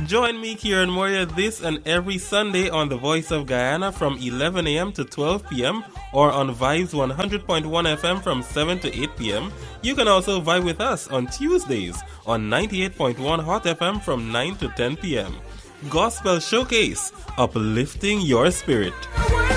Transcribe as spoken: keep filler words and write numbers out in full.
Join me, Kieran Moria, this and every Sunday on The Voice of Guyana from eleven a.m. to twelve p.m. or on Vibes one hundred point one F M from seven to eight p.m. You can also vibe with us on Tuesdays on ninety-eight point one Hot F M from nine to ten p.m. Gospel Showcase, uplifting your spirit.